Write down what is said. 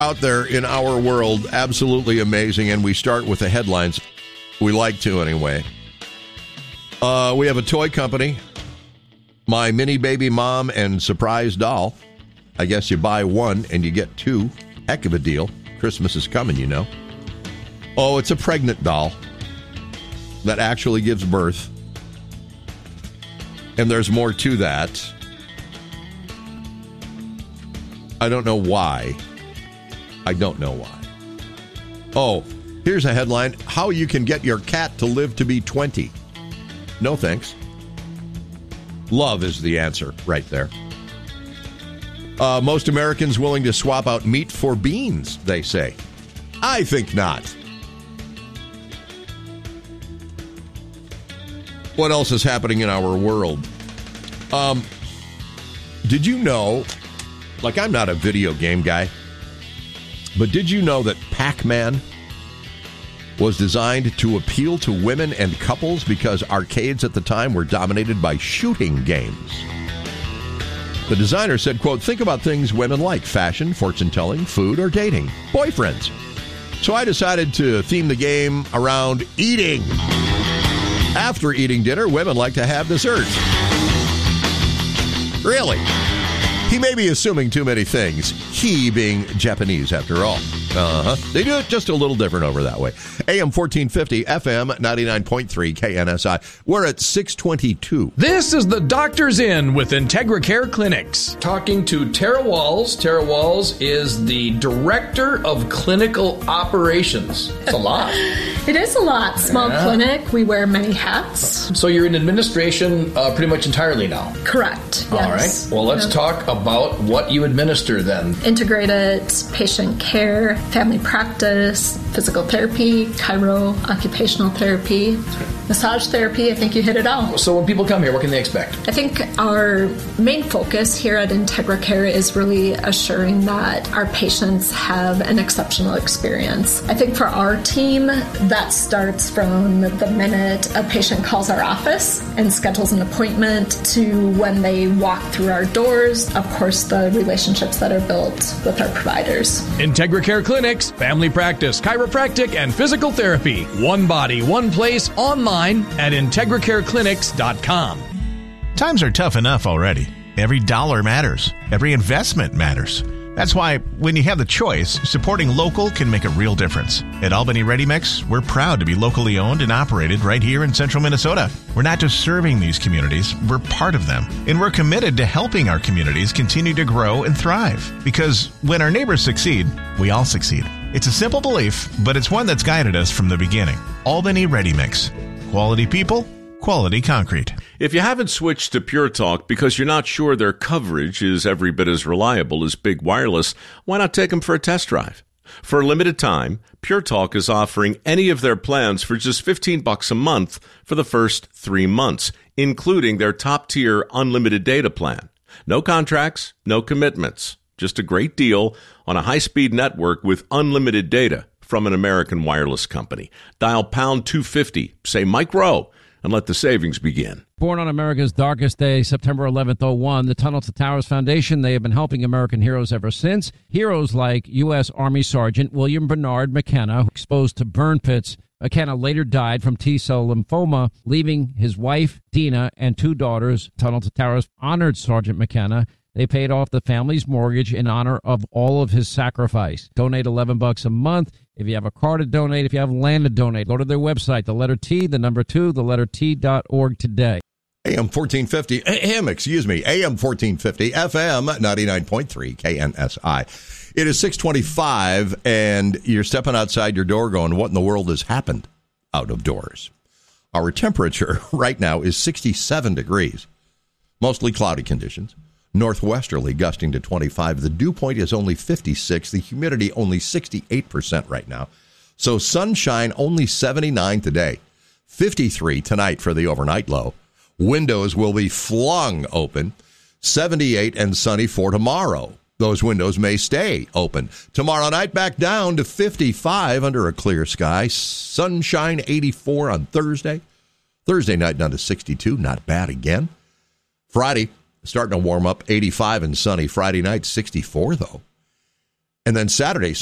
out there in our world, absolutely amazing. And we start with the headlines. We like to anyway. We have a toy company, My Mini Baby Mom and Surprise Doll. I guess you buy one and you get two. Heck of a deal. Christmas is coming, you know. Oh, it's a pregnant doll that actually gives birth. And there's more to that. I don't know why. Oh, here's a headline. How you can get your cat to live to be 20. No thanks. Love is the answer right there. Most Americans willing to swap out meat for beans, they say. I think not. What else is happening in our world? Did you know, like I'm not a video game guy, but did you know that Pac-Man was designed to appeal to women and couples because arcades at the time were dominated by shooting games? The designer said, quote, think about things women like: fashion, fortune-telling, food, or dating. Boyfriends. So I decided to theme the game around eating. After eating dinner, women like to have dessert. Really? He may be assuming too many things. He being Japanese, after all. They do it just a little different over that way. AM 1450, FM 99.3 KNSI. We're at 622. This is the Doctor's In with Integra Care Clinics. Talking to Tara Walls. Tara Walls is the Director of Clinical Operations. It's a lot. It is a lot. Small clinic. We wear many hats. So you're in administration pretty much entirely now? Correct. Yes. All right. Well, let's talk about what you administer then. Integrated patient care, family practice, physical therapy, chiro, occupational therapy, massage therapy. I think you hit it all. So when people come here, what can they expect? I think our main focus here at Integra Care is really assuring that our patients have an exceptional experience. I think for our team, that starts from the minute a patient calls our office and schedules an appointment to when they walk through our doors. Of course, the relationships that are built with our providers. Integra Care Clinics, family practice, chiropractic, and physical therapy. One body, one place, online at IntegraCareClinics.com. Times are tough enough already. Every dollar matters. Every investment matters. That's why when you have the choice, supporting local can make a real difference. At Albany Ready Mix, we're proud to be locally owned and operated right here in central Minnesota. We're not just serving these communities, we're part of them. And we're committed to helping our communities continue to grow and thrive. Because when our neighbors succeed, we all succeed. It's a simple belief, but it's one that's guided us from the beginning. Albany Ready Mix. Quality people, quality concrete. If you haven't switched to Pure Talk because you're not sure their coverage is every bit as reliable as Big Wireless, why not take them for a test drive? For a limited time, Pure Talk is offering any of their plans for just $15 a month for the first 3 months, including their top-tier unlimited data plan. No contracts, no commitments. Just a great deal on a high-speed network with unlimited data from an American wireless company. Dial pound 250, say Mike Rowe, and let the savings begin. Born on America's darkest day, September 11th, 01, the Tunnel to Towers Foundation, they have been helping American heroes ever since. Heroes like U.S. Army Sergeant William Bernard McKenna, exposed to burn pits. McKenna later died from T-cell lymphoma, leaving his wife, Dina, and 2 daughters. Tunnel to Towers honored Sergeant McKenna. They paid off the family's mortgage in honor of all of his sacrifice. Donate $11 a month. If you have a car to donate, if you have land to donate, go to their website, the letter T, the number 2, the letter T.org today. AM 1450, AM 1450, FM 99.3 KNSI. It is 625, and you're stepping outside your door going, what in the world has happened out of doors? Our temperature right now is 67 degrees, mostly cloudy conditions. Northwesterly gusting to 25. The dew point is only 56. The humidity only 68% right now. So sunshine only 79 today. 53 tonight for the overnight low. Windows will be flung open. 78 and sunny for tomorrow. Those windows may stay open. Tomorrow night back down to 55 under a clear sky. Sunshine 84 on Thursday. Thursday night down to 62. Not bad again. Friday starting to warm up, 85 and sunny. Friday night, 64, though. And then Saturday,